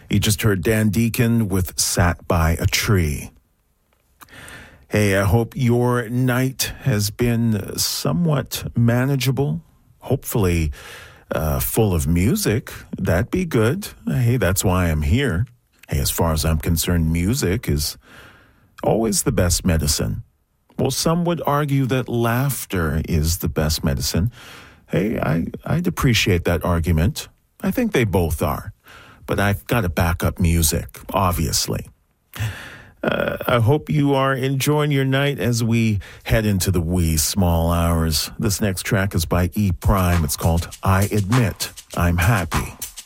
You just heard Dan Deacon with Sat by a Tree. Hey, I hope your night has been somewhat manageable, hopefully full of music. That'd be good. Hey, that's why I'm here. Hey, as far as I'm concerned, music is always the best medicine. Well, some would argue that laughter is the best medicine. Hey, I'd appreciate that argument. I think they both are. But I've got to back up music, obviously. I hope you are enjoying your night as we head into the wee small hours. This next track is by E. Prime. It's called I Admit I'm Happy.